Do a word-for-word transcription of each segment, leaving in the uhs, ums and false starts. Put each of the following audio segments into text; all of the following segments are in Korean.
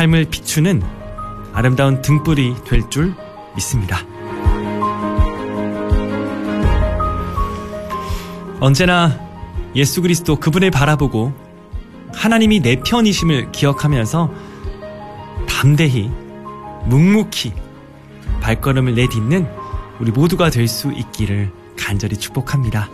삶을 비추는 아름다운 등불이 될 줄 믿습니다. 언제나 예수 그리스도 그분을 바라보고 하나님이 내 편이심을 기억하면서 담대히 묵묵히 발걸음을 내딛는 우리 모두가 될 수 있기를 간절히 축복합니다.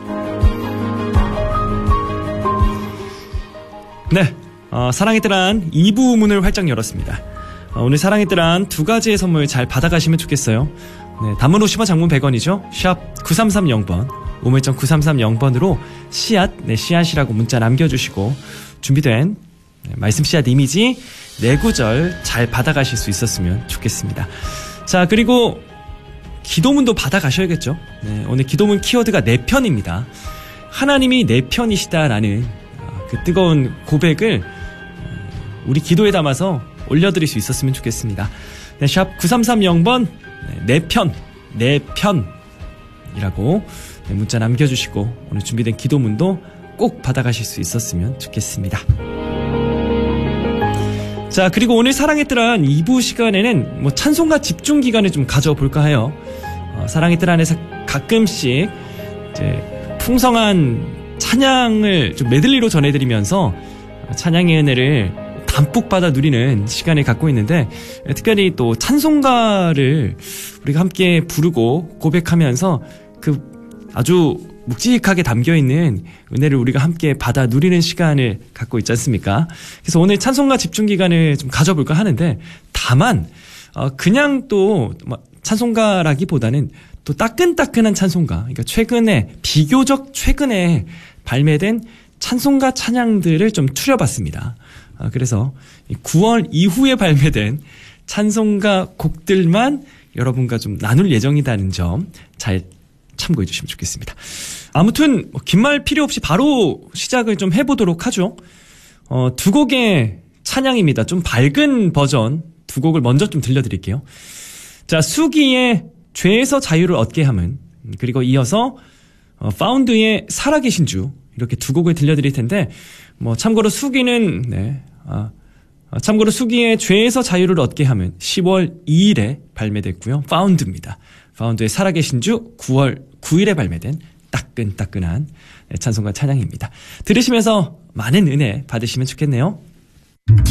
네, 어, 사랑의 뜰안 이 부 문을 활짝 열었습니다. 어, 오늘 사랑의 뜰안 두 가지의 선물 잘 받아가시면 좋겠어요. 네, 단문 오십 원, 장문 백 원이죠. 샵 구삼삼영 번, 우물정 구삼삼영 번으로 씨앗, 네, 씨앗이라고 문자 남겨주시고 준비된 네, 말씀 씨앗 이미지 네 구절 잘 받아가실 수 있었으면 좋겠습니다. 자, 그리고 기도문도 받아가셔야겠죠. 네, 오늘 기도문 키워드가 내 편입니다. 하나님이 내 편이시다라는 그 뜨거운 고백을 우리 기도에 담아서 올려드릴 수 있었으면 좋겠습니다. 네, 샵 구삼삼영 번 내 편, 내 편이라고 네, 문자 남겨주시고 오늘 준비된 기도문도 꼭 받아가실 수 있었으면 좋겠습니다. 자, 그리고 오늘 사랑의 뜰안 이 부 시간에는 뭐 찬송가 집중 기간을 좀 가져볼까 해요. 어, 사랑의 뜰안에서 가끔씩 이제 풍성한 찬양을 좀 메들리로 전해드리면서 찬양의 은혜를 담뿍 받아 누리는 시간을 갖고 있는데, 특별히 또 찬송가를 우리가 함께 부르고 고백하면서 그 아주 묵직하게 담겨있는 은혜를 우리가 함께 받아 누리는 시간을 갖고 있지 않습니까? 그래서 오늘 찬송가 집중 기간을 좀 가져볼까 하는데, 다만 그냥 또 찬송가라기보다는 또 따끈따끈한 찬송가, 그러니까 최근에 비교적 최근에 발매된 찬송가 찬양들을 좀 추려봤습니다. 그래서 구월 이후에 발매된 찬송가 곡들만 여러분과 좀 나눌 예정이라는 점 잘 참고해 주시면 좋겠습니다. 아무튼 긴 말 필요 없이 바로 시작을 좀 해보도록 하죠. 어, 두 곡의 찬양입니다. 좀 밝은 버전 두 곡을 먼저 좀 들려드릴게요. 자, 수기의 죄에서 자유를 얻게 함은, 그리고 이어서 어, 파운드의 살아계신 주, 이렇게 두 곡을 들려드릴 텐데, 뭐 참고로 수기는 네, 아, 참고로 수기의 죄에서 자유를 얻게 함은 시월 이일에 발매됐고요. 파운드입니다. 파운드의 살아계신 주 구월 구일에 발매된 따끈따끈한 찬송가 찬양입니다. 들으시면서 많은 은혜 받으시면 좋겠네요.